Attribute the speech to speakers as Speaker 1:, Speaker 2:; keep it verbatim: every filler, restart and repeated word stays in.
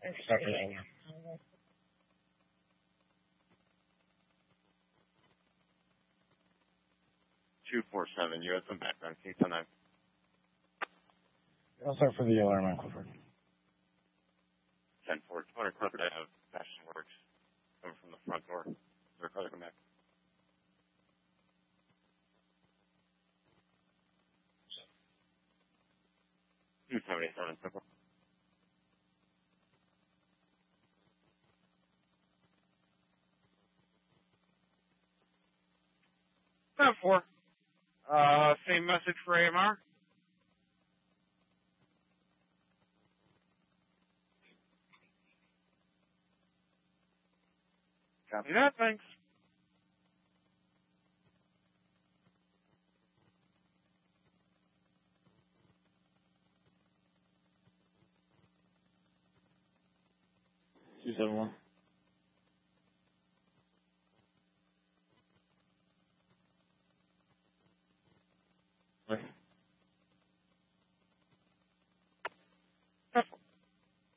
Speaker 1: Copy over.
Speaker 2: two four seven, you had some background. Can you tell nine?
Speaker 1: I'll start for the alarm on Clifford.
Speaker 2: ten four, two hundred Clifford, I have Fashion Works coming from the front door. Is there a car to come back? two seventy-seven, Clifford. ten four. Uh, same message for A M R. Copy that, thanks.
Speaker 1: two seven one.